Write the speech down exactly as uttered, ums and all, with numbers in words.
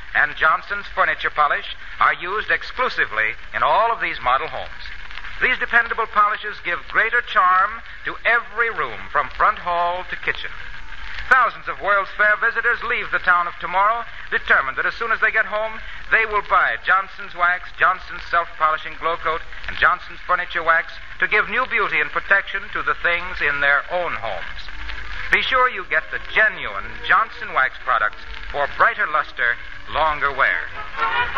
and Johnson's furniture polish are used exclusively in all of these model homes. These dependable polishes give greater charm to every room from front hall to kitchen. Thousands of World's Fair visitors leave the town of tomorrow determined that as soon as they get home, they will buy Johnson's Wax, Johnson's Self-Polishing Glow Coat, and Johnson's Furniture Wax to give new beauty and protection to the things in their own homes. Be sure you get the genuine Johnson Wax products for brighter luster, longer wear.